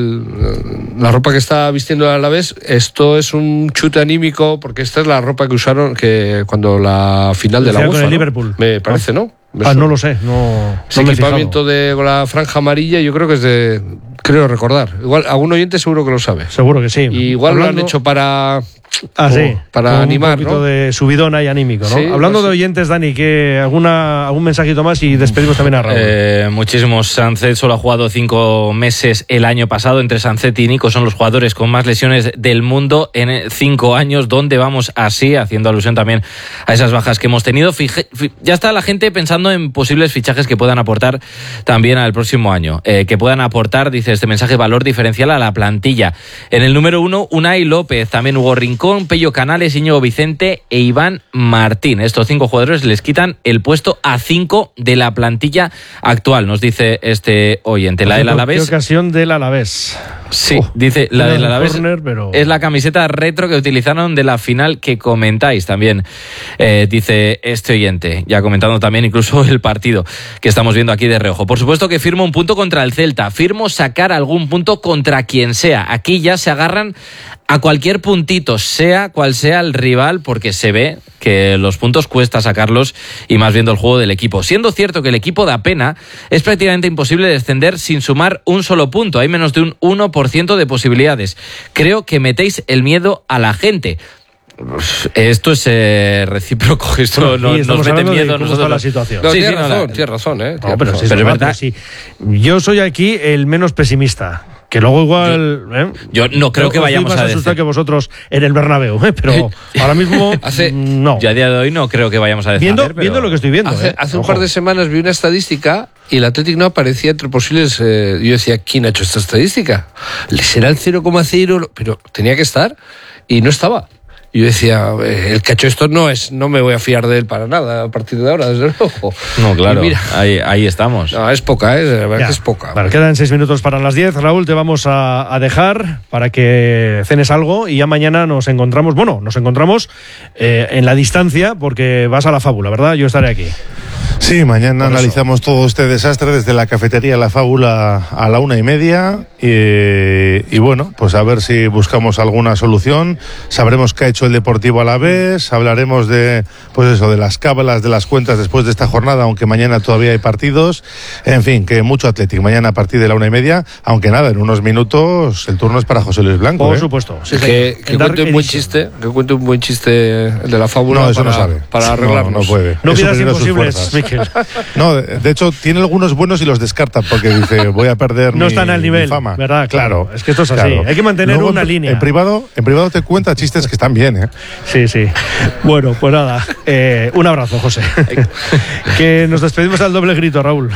ropa que está vistiendo el Alavés, esto es un chute anímico, porque esta es la ropa que usaron cuando la final de la UEFA, con el ¿no? Liverpool. Me parece, ¿no? No lo sé, Ese equipamiento con la franja amarilla, yo creo que es de... Creo recordar. Igual, algún oyente seguro que lo sabe. Seguro que sí. Y igual lo han hecho para... para animar, un poquito, ¿no?, de subidón ahí anímico, ¿no? Sí, hablando de oyentes, Dani, que algún mensajito más y despedimos también a Raúl. Muchísimos. Sancetti solo ha jugado 5 meses el año pasado. Entre Sancetti y Nico son los jugadores con más lesiones del mundo en 5 años. ¿Dónde vamos así? Haciendo alusión también a esas bajas que hemos tenido. Ya está la gente pensando en posibles fichajes que puedan aportar también al próximo año. Que puedan aportar, dice este mensaje, valor diferencial a la plantilla. En el número 1, Unai López, también Hugo Rincón, Pello Canales, Íñigo Vicente e Iván Martín. Estos 5 jugadores les quitan el puesto a 5 de la plantilla actual, nos dice este oyente. La del Alavés. ¿Qué ocasión del Alavés? Sí, dice, la del Alavés es la camiseta retro que utilizaron de la final que comentáis también, dice este oyente, ya comentando también incluso el partido que estamos viendo aquí de reojo. Por supuesto que firmo un punto contra el Celta, firmo sacar algún punto contra quien sea. Aquí ya se agarran a cualquier puntito, sea cual sea el rival, porque se ve que los puntos cuesta sacarlos, y más viendo el juego del equipo. Siendo cierto que el equipo da pena, es prácticamente imposible descender sin sumar un solo punto. Hay menos de un 1% de posibilidades. Creo que metéis el miedo a la gente. Esto es recíproco, esto nos mete miedo a nosotros. La situación. No, tienes razón. Pero es verdad. Sí. Yo soy aquí el menos pesimista. Que luego igual... Yo no creo que vayamos a asustar que vosotros en el Bernabéu, pero ahora mismo no. Yo a día de hoy no creo que vayamos a descender. Viendo lo que estoy viendo. Hace un par de semanas vi una estadística y el Athletic no aparecía entre posibles... yo decía, ¿quién ha hecho esta estadística? ¿Será el 0,0? Pero tenía que estar y no estaba. Y yo decía, el que ha hecho esto no me voy a fiar de él para nada a partir de ahora, desde luego. No, claro, mira, ahí estamos. No, es poca, de verdad que es poca. Vale, quedan 6 minutos para las 10. Raúl, te vamos a dejar para que cenes algo y ya mañana nos encontramos en la distancia porque vas a la Fábula, ¿verdad? Yo estaré aquí. Sí, mañana analizamos todo este desastre desde la cafetería La Fábula a la 1:30 y bueno, pues a ver si buscamos alguna solución. Sabremos qué ha hecho el Deportivo Alavés, hablaremos de las cábalas, de las cuentas después de esta jornada, aunque mañana todavía hay partidos. En fin, que mucho Athletic mañana a partir de la 1:30, aunque nada, en unos minutos el turno es para José Luis Blanco. Por supuesto. Sí, que cuente un buen chiste, el de La Fábula. No, eso no sabe. Para arreglarnos. No puede. No pidas imposibles, Miquel. No, de hecho tiene algunos buenos y los descarta porque dice voy a perder no están al nivel, fama. ¿Verdad? Claro. Es que esto es así. Hay que mantener luego, una línea. En privado te cuenta chistes que están bien, ¿eh? Sí. Bueno, pues nada. Un abrazo, José. Que nos despedimos al doble grito, Raúl.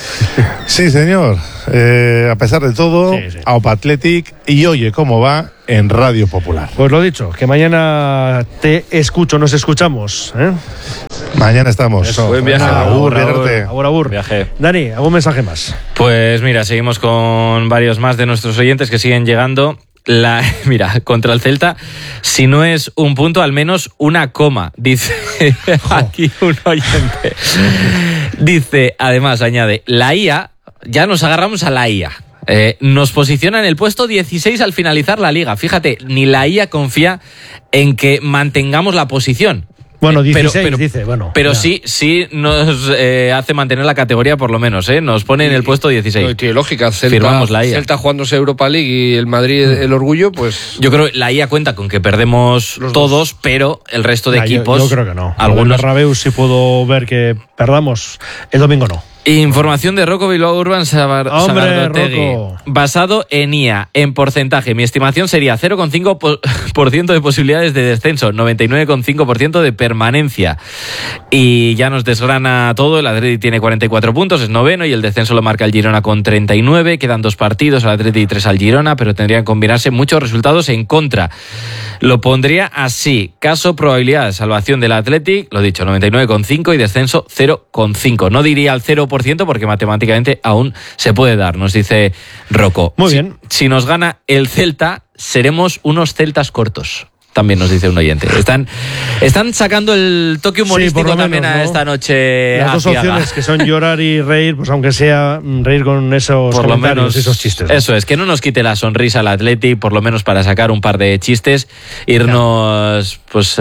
Sí, señor. A pesar de todo, Aupa Athletic y Oye Cómo Va en Radio Popular. Pues lo dicho, que mañana nos escuchamos. Mañana estamos. Eso. Buen viaje. Agur. Viaje. Dani, ¿algún mensaje más? Pues mira, seguimos con varios más de nuestros oyentes que siguen llegando. Mira, contra el Celta, si no es un punto, al menos una coma, dice aquí un oyente. Dice, además, añade, la IA, ya nos agarramos a la IA. Nos posiciona en el puesto 16 al finalizar la liga. Fíjate, ni la IA confía en que mantengamos la posición. Bueno, 16 dice, bueno. Pero sí nos hace mantener la categoría por lo menos, Nos pone en el puesto 16. No, tiene lógica. Firmamos la IA. Celta jugándose Europa League y el Madrid el orgullo, pues... Yo creo que la IA cuenta con que perdemos todos, pero el resto de equipos... Yo creo que no. Algunos... Bernabéu sí puedo ver que perdamos, el domingo no. Información de Rocco Bilbao Urban Sagardotegui. Rocco. Basado en IA, en porcentaje. Mi estimación sería 0,5% de posibilidades de descenso, 99,5% de permanencia. Y ya nos desgrana todo. El Atleti tiene 44 puntos, es noveno, y el descenso lo marca el Girona con 39. Quedan 2 partidos, al Atleti y 3 al Girona, pero tendrían que combinarse muchos resultados en contra. Lo pondría así: caso probabilidad de salvación del Athletic, lo dicho, 99,5 y descenso 0,5. No diría al 0% porque matemáticamente aún se puede dar, nos dice Rocco. Muy bien. Si nos gana el Celta, seremos unos celtas cortos. También nos dice un oyente. Están sacando el toque humorístico por lo también menos, a esta noche. Las dos opciones, que son llorar y reír, pues aunque sea reír con esos por comentarios, lo menos, esos chistes, ¿no? Eso es, que no nos quite la sonrisa al Athletic, por lo menos para sacar un par de chistes, irnos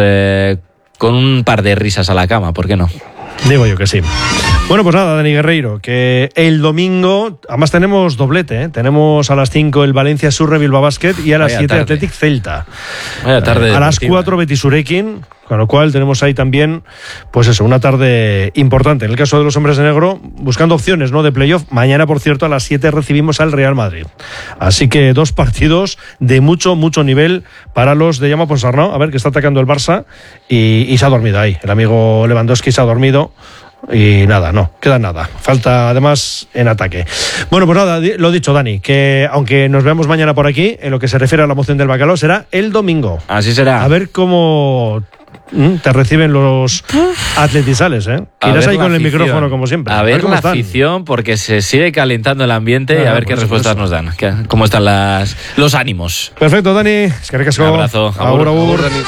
con un par de risas a la cama, ¿por qué no? Digo yo que sí. Bueno, pues nada, Dani Guerreiro, que el domingo, además tenemos doblete, Tenemos a las 5 el Valencia Surre Bilbao Basket y a las 7 Athletic Celta. Vaya tarde a las 4 Betis Urekin, con lo cual tenemos ahí también, pues eso, una tarde importante. En el caso de los hombres de negro, buscando opciones, ¿no?, de playoff. Mañana, por cierto, a las 7 recibimos al Real Madrid. Así que 2 partidos de mucho nivel para los de Jaume Ponsarnau. A ver, que está atacando el Barça y se ha dormido ahí. El amigo Lewandowski se ha dormido. Y nada, no queda nada. Falta además en ataque. Bueno, pues nada, lo dicho, Dani, que aunque nos veamos mañana por aquí, en lo que se refiere a la moción del bacalao, será el domingo. Así será. A ver cómo te reciben los atletizales, Que irás ahí con el micrófono como siempre. A ver la afición, porque se sigue calentando el ambiente y a ver qué respuestas nos dan. Cómo están los ánimos. Perfecto, Dani. Es que un abrazo. Agur. Dani.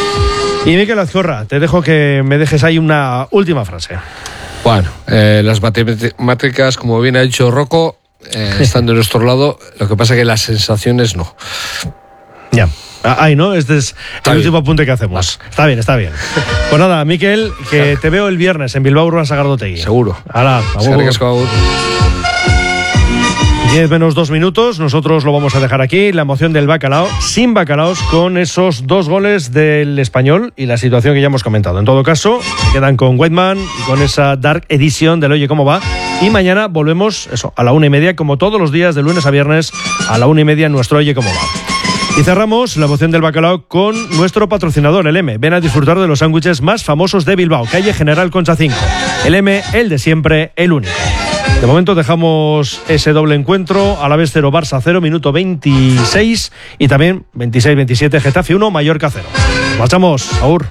Y Miquel Azcorra, te dejo que me dejes ahí una última frase. Bueno, las matemáticas, como bien ha dicho Rocco, están de nuestro lado. Lo que pasa es que las sensaciones no. Ya. Ahí, ¿no? Este es el último apunte que hacemos. Está bien. Pues nada, Miquel, que te veo el viernes en Bilbao Urban Sagardotegui. Seguro. Hala, agur. 10 menos 2 minutos, nosotros lo vamos a dejar aquí, la emoción del bacalao, sin bacalaos, con esos 2 goles del Español y la situación que ya hemos comentado. En todo caso, quedan con Whiteman y con esa Dark Edition del Oye Cómo Va, y mañana volvemos a la 1:30, como todos los días de lunes a viernes, a la 1:30 en nuestro Oye Cómo Va. Y cerramos la emoción del bacalao con nuestro patrocinador, el M. Ven a disfrutar de los sándwiches más famosos de Bilbao, calle General Concha 5. El M, el de siempre, el único. De momento dejamos ese doble encuentro, Alavés 0, Barça 0, minuto 26, y también 26-27, Getafe 1, Mallorca 0. Marchamos, agur.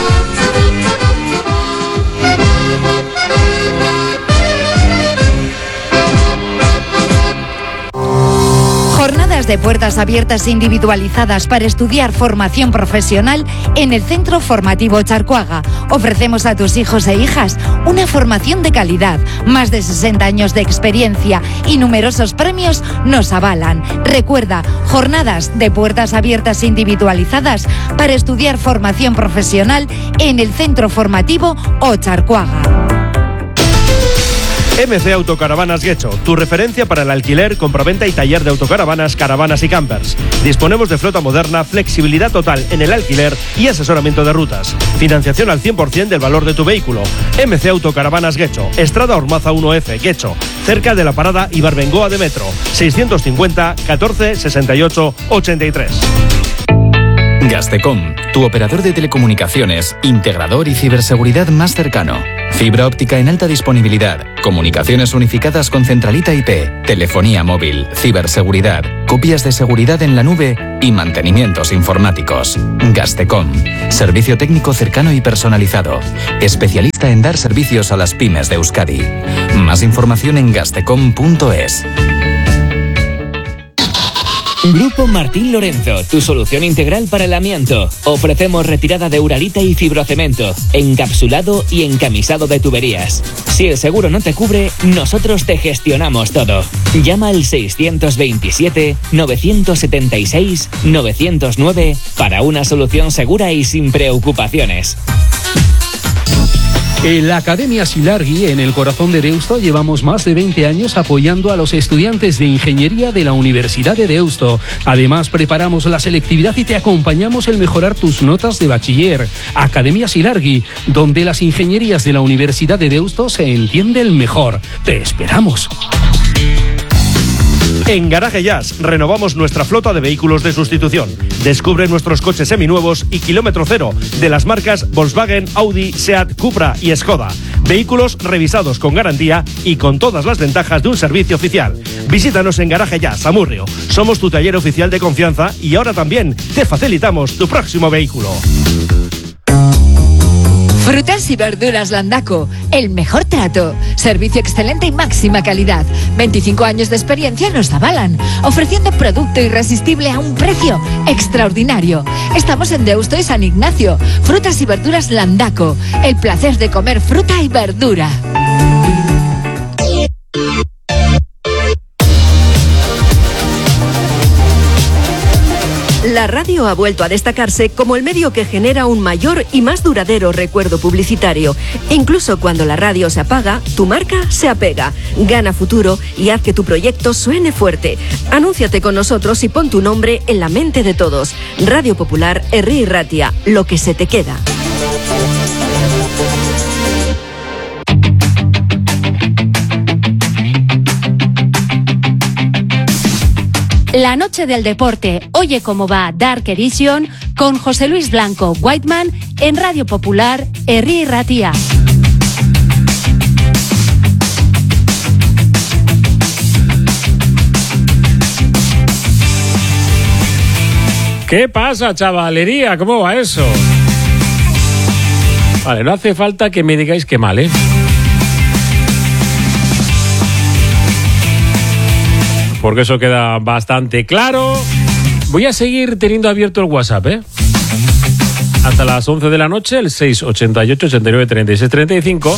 Jornadas de puertas abiertas individualizadas para estudiar formación profesional en el Centro Formativo Charcoaga. Ofrecemos a tus hijos e hijas una formación de calidad. Más de 60 años de experiencia y numerosos premios nos avalan. Recuerda, jornadas de puertas abiertas individualizadas para estudiar formación profesional en el Centro Formativo Charcoaga. MC Autocaravanas Guecho, tu referencia para el alquiler, compraventa y taller de autocaravanas, caravanas y campers. Disponemos de flota moderna, flexibilidad total en el alquiler y asesoramiento de rutas. Financiación al 100% del valor de tu vehículo. MC Autocaravanas Guecho, Estrada Ormaza 1F, Guecho, cerca de la parada Ibarbengoa de Metro. 650 14 68 83. Gastecom, tu operador de telecomunicaciones, integrador y ciberseguridad más cercano. Fibra óptica en alta disponibilidad, comunicaciones unificadas con centralita IP, telefonía móvil, ciberseguridad, copias de seguridad en la nube y mantenimientos informáticos. Gastecom, servicio técnico cercano y personalizado, especialista en dar servicios a las pymes de Euskadi. Más información en gastecom.es. Grupo Martín Lorenzo, tu solución integral para el amianto. Ofrecemos retirada de uralita y fibrocemento, encapsulado y encamisado de tuberías. Si el seguro no te cubre, nosotros te gestionamos todo. Llama al 627-976-909 para una solución segura y sin preocupaciones. En la Academia Silargui, en el corazón de Deusto, llevamos más de 20 años apoyando a los estudiantes de Ingeniería de la Universidad de Deusto. Además, preparamos la selectividad y te acompañamos en mejorar tus notas de bachiller. Academia Silargui, donde las ingenierías de la Universidad de Deusto se entienden mejor. Te esperamos. En Garaje Jazz renovamos nuestra flota de vehículos de sustitución. Descubre nuestros coches seminuevos y kilómetro cero de las marcas Volkswagen, Audi, Seat, Cupra y Skoda. Vehículos revisados con garantía y con todas las ventajas de un servicio oficial. Visítanos en Garaje Jazz, Amurrio. Somos tu taller oficial de confianza y ahora también te facilitamos tu próximo vehículo. Frutas y verduras Landaco, el mejor trato, servicio excelente y máxima calidad. 25 años de experiencia nos avalan, ofreciendo producto irresistible a un precio extraordinario. Estamos en Deusto y San Ignacio. Frutas y verduras Landaco, el placer de comer fruta y verdura. La radio ha vuelto a destacarse como el medio que genera un mayor y más duradero recuerdo publicitario. Incluso cuando la radio se apaga, tu marca se apega. Gana futuro y haz que tu proyecto suene fuerte. Anúnciate con nosotros y pon tu nombre en la mente de todos. Radio Popular, Herri Ratia, lo que se te queda. La noche del deporte, oye cómo va Dark Edition con José Luis Blanco Whiteman en Radio Popular, Herri Ratia. ¿Qué pasa, chavalería? ¿Cómo va eso? Vale, no hace falta que me digáis que mal, ¿eh? Porque eso queda bastante claro. Voy a seguir teniendo abierto el WhatsApp, ¿eh? Hasta las 11 de la noche, el 688 89 36 35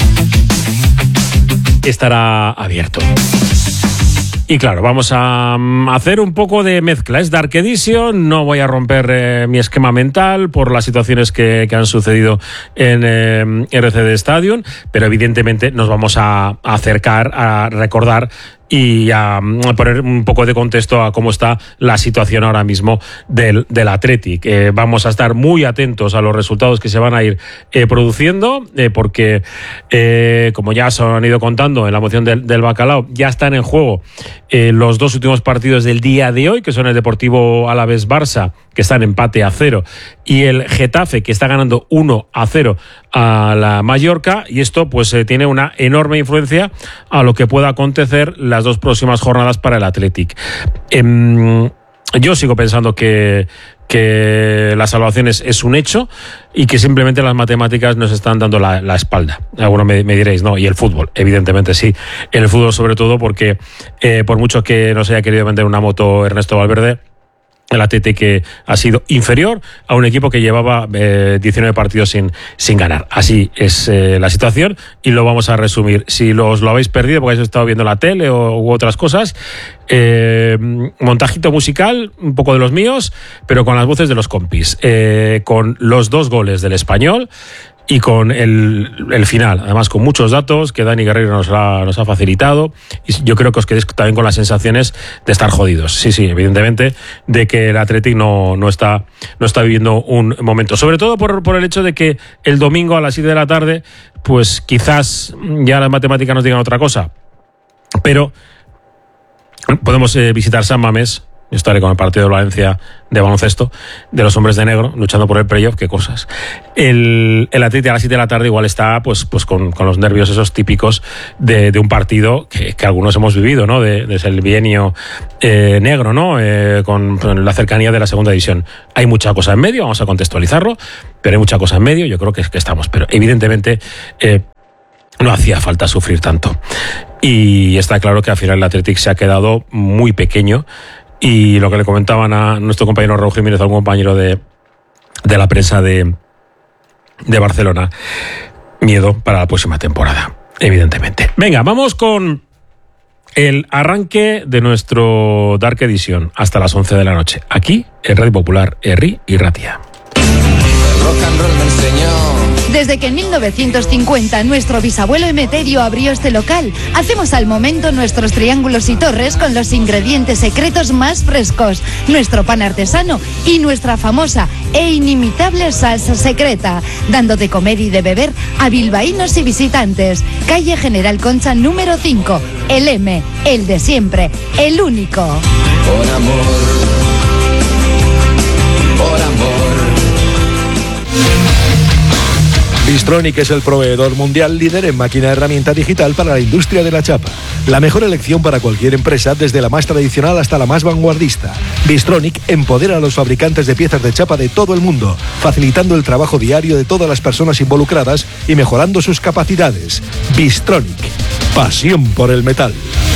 estará abierto. Y claro, vamos a hacer un poco de mezcla. Es Dark Edition, no voy a romper mi esquema mental por las situaciones que han sucedido en RCD Stadium, pero evidentemente nos vamos a acercar a recordar y a poner un poco de contexto a cómo está la situación ahora mismo del Athletic. Vamos a estar muy atentos a los resultados que se van a ir produciendo, porque como ya se han ido contando en la moción del bacalao, ya están en juego los dos últimos partidos del día de hoy, que son el Deportivo Alavés-Barça, que está en empate a 0, y el Getafe, que está ganando 1-0 a la Mallorca, y esto pues tiene una enorme influencia a lo que pueda acontecer las dos próximas jornadas para el Athletic. Yo sigo pensando que que la salvación es un hecho y que simplemente las matemáticas nos están dando la espalda. Algunos me diréis, no, y el fútbol, evidentemente sí. El fútbol sobre todo porque por mucho que no se haya querido vender una moto Ernesto Valverde, el Athletic ha sido inferior a un equipo que llevaba 19 partidos sin ganar. Así es la situación y lo vamos a resumir. Si lo habéis perdido porque habéis estado viendo la tele u otras cosas, montajito musical, un poco de los míos, pero con las voces de los compis. Con los 2 goles del Español y con el final, además con muchos datos que Dani Guerrero nos ha facilitado, y yo creo que os quedéis también con las sensaciones de estar jodidos. Sí, evidentemente, de que el Athletic no está viviendo un momento, sobre todo por el hecho de que el domingo a las 7 de la tarde, pues quizás ya las matemáticas nos digan otra cosa, pero podemos visitar San Mamés. Yo estaré con el partido de Valencia de baloncesto, de los hombres de negro, luchando por el playoff, qué cosas. El Athletic a las 7 de la tarde igual está pues con los nervios esos típicos de un partido que algunos hemos vivido, ¿no? Desde el bienio negro, ¿no? Con la cercanía de la segunda división. Hay mucha cosa en medio, vamos a contextualizarlo, pero hay mucha cosa en medio, yo creo que estamos. Pero evidentemente no hacía falta sufrir tanto. Y está claro que al final el Athletic se ha quedado muy pequeño. Y lo que le comentaban a nuestro compañero Raúl Jiménez, algún compañero de la prensa de Barcelona, miedo para la próxima temporada, evidentemente. Venga, vamos con el arranque de nuestro Dark Edition hasta las 11 de la noche, aquí en Radio Popular, Herri y Ratia. El rock and roll me enseñó. Desde que en 1950 nuestro bisabuelo Emeterio abrió este local, hacemos al momento nuestros triángulos y torres con los ingredientes secretos más frescos, nuestro pan artesano y nuestra famosa e inimitable salsa secreta, dando de comer y de beber a bilbaínos y visitantes. Calle General Concha número 5, el M, el de siempre, el único. Por amor, por amor. Bystronic es el proveedor mundial líder en máquina herramienta digital para la industria de la chapa. La mejor elección para cualquier empresa, desde la más tradicional hasta la más vanguardista. Bystronic empodera a los fabricantes de piezas de chapa de todo el mundo, facilitando el trabajo diario de todas las personas involucradas y mejorando sus capacidades. Bystronic, pasión por el metal.